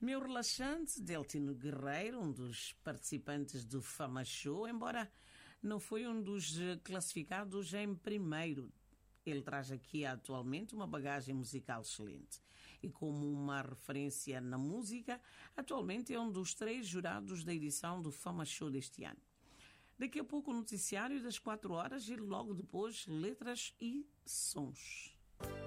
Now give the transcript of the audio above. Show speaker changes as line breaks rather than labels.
Meu relaxante, Deltino Guerreiro, um dos participantes do Fama Show, embora não foi um dos classificados em primeiro. Ele traz aqui atualmente uma bagagem musical excelente. E como uma referência na música, atualmente é um dos 3 jurados da edição do Fama Show deste ano. Daqui a pouco o noticiário das 4 horas e logo depois letras e sons.